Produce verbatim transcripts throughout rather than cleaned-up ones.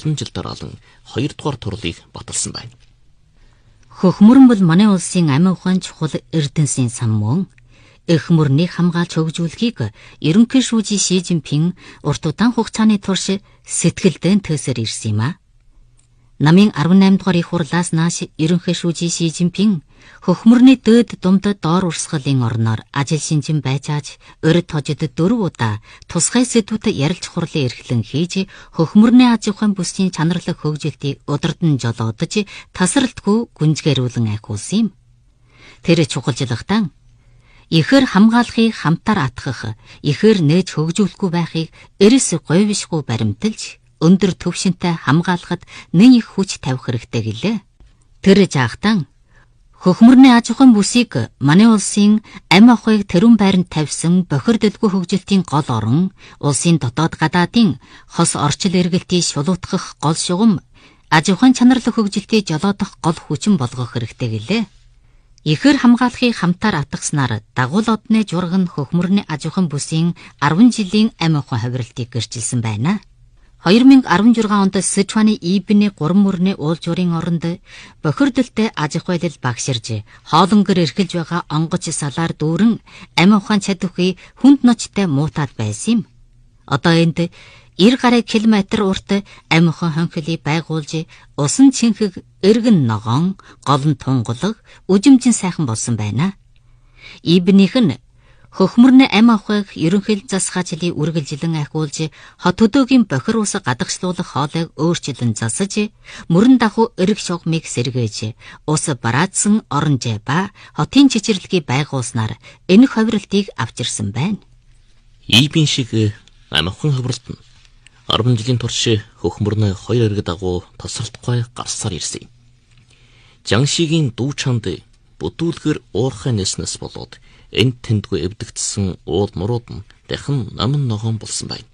олон жил дараалан хоёрдугаар турлыг баталсан байна. Хөхмөрн бол манай улсын амин ухаан чухал эрдэнсийн сан мөн. Эх мөрнийг хамгаалж хөгжүүлэхийг ерөнхий шүүжий Ши Жинпин урт удаан хугацааны турш сэтгэлдэн төсөр ирсэн юм а. Намын арван найм дугаар их хурлаас нааш ерөнхий шүүжий Ши Жинпин хөхмөрний дээд думдад доор урсгалын орноор ажил шинжин байжааж өрөд хожид дөрөв удаа тусгай сэдвүүдэд ярилж хурлын эрхлэн хийж хөхмөрний аж ахуйн бүсийн чанарлаг хөгжилтийг удирдан жолоодож тасралтгүй гүнзгээрүүлэн айхуулсан юм. Тэр чухалжлагтан ихэр хамгаалахыг хамтар атгах, ихэр нээж хөгжүүлэхгүй байхыг эрэс говьшгүй баримталж өндөр төвшөнтэй хамгаалахад нэн их хүч тавих хэрэгтэй гэлээ. Тэр жаахтан хөхмөрний аж ахуйн бүсийг манай улсын амь ахуйг тэрүүн байранд тавьсан бохир дэлгүү хөгжилтийн гол орон, улсын дотоод гадаадын хос орчил эргэлтийг шулуутгах гол шугам, аж ахуйн чанарлаг хөгжилтийг жолоодох гол хүчин болгох хэрэгтэй гэлээ. Ихэр хамгаалахыг хамтар атгаснаар дагуул одны журган хөхмөрний аж ахуйн бүсийн арван жилийн амь ахуйн хувиралтыг гэрчилсэн байна. хоёр мянга арван шесть онд Сычуаны Ибний гурван мөрний уулжуурын оронд бохирдолтой аж ахуйлал багширж, хоолонгор эрхэлж байгаа онгоц салаар дүүрэн амь ухаан чадварыг хүнд ночтой муутаад байсан юм. Одоо энд эр гаруй километр урт амь ухаан хонхилыг байгуулж, усан чинхэг эргэн ногоон, голн тунгалаг, үжимжин сайхан болсон байна. Ибнийх нь хөхмөрний амь ахуйг ерөнхий засгаажлыг үргэлжлэн ахиулж, хот хөдөөгийн бохир ус гадагшлуулах хоолойг өөрчлөн засаж, мөрөн дагуу эрг шугамыг сэргээж, ус бараадсан оронжээ ба хотын чичирлэгийг байгуулснаар энэ хувиралтыг авчирсан байна. Ибн шиг амь ахуйн хувиралт нь арван жилийн турш хөхмөрний хоёр эрг дагуу тасралтгүй гарсаар ирсэн. Жаншигийн дүү чанд бүтүүлгэр уурхай нэснэс болоод энд тэндгүй эвдэгдсэн уул мурууд нь дахин намын ногоон болсон байна.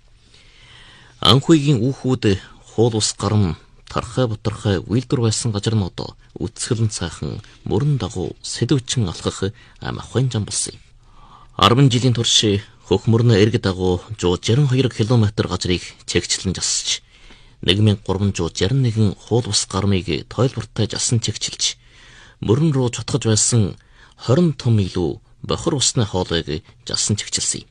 Анхүйгийн үүхүүд хуул ус гарам тархай бутархай үйлдвэр байсан газар нь одоо үцгэлэн цаахан мөрөн дагуу сэдвчин алхах амь ахуйн зам болсон юм. арван жилийн турш хөхмөрний эрг дагуу сто шестьдесят two километр газрыг чигчлэн жасж, нэг мянга гурван зуун шестьдесят one хуул ус гармыг тойлбортой жасан чигчилж, мөрөн рүү чутгаж байсан twenty том илүү бохир усны хоолойг жасан чигчилсэн.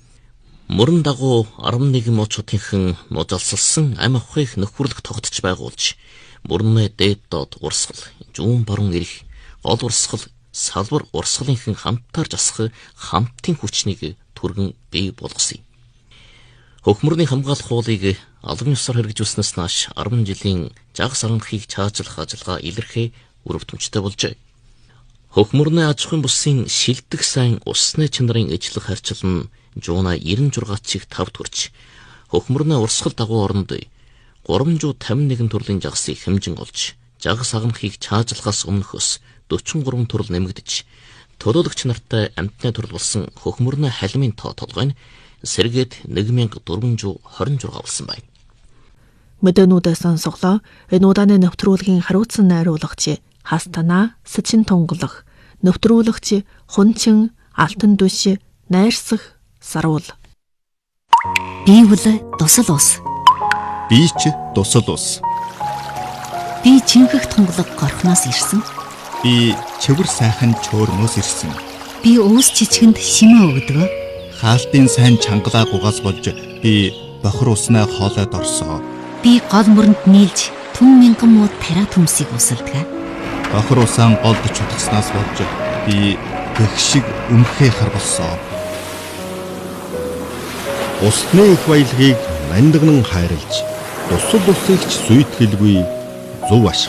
Мөрөн дагуу eleven мочотынхан нужалсалсан амь ахуйг нөхөрлөх тогтож байгуулж, мөрний дээд доод урсгал, зүүн баруун ирэх, гол урсгал, салбар урсгалынхан хамтаар жасах хамтын хүчнийг түргэн бий болгосон. Хөхмөрний хамгаалах хуулийг албан ёсоор хэрэгжүүлснээс нааш ten жилийн жагс аранхыг чаачлах ажиллагаа илэрхий өрөвдмжтэй болжээ. Хөхмөрний аж ахуйн бүсийн шилдэг сайн усны чанарын ижлэх харьцал нь жууна ninety-six чиг тав төрж, хөхмөрний урсгал дагуу оронд three hundred fifty-one төрлийн жагсыг хэмжин олж, жагс агнахыг чаажлахаас өмнөхөөс forty-three төрөл нэмэгдэж, төлөөлөгч нартай амтны төрөл болсон хөхмөрний халимын тоо толгой нь сэргээд one thousand four hundred twenty-six болсон байна. Мэдэнүүдээ сонсголоо. Энэ удааны нэвтрүүлгийн хариуцсан найруулагч Хастана Сачин тунгалах, нэвтрүүлэгч Хунчин Алтан дүш, найрсах Саруул. Би бол дусал ус. Би ч дусал ус. Би чинхэх тунгалаг горхноос ирсэн. Би чивэр сайхан чөөрнөөс ирсэн. Би уус чичгэнд шимээ өгдөг. Хаалтын сайн чангалаа гугаас болж би бохир усны хоолойд орсоо. Би гол мөрөнд нийлж түн мянган муу тариа төмсийг усалдаг. Бохир усаан голд чутгаснаас болж би гэх шиг өмхөө харгалсоо. Усны их баялагийг мандагнан хайрлж, дусал усыг ч зүйтгэлгүй зөв ашиг